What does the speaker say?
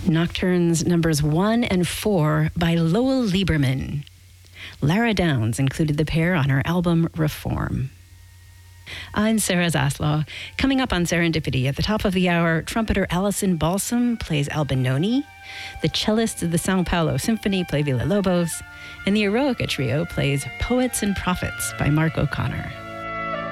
Nocturnes numbers 1 and 4 by Lowell Lieberman. Lara Downs included the pair on her album Reform. I'm Sarah Zaslow. Coming up on Serendipity at the top of the hour, trumpeter Alison Balsam plays Albinoni, the cellists of the Sao Paulo Symphony play Villa-Lobos, and the Eroica Trio plays Poets and Prophets by Mark O'Connor.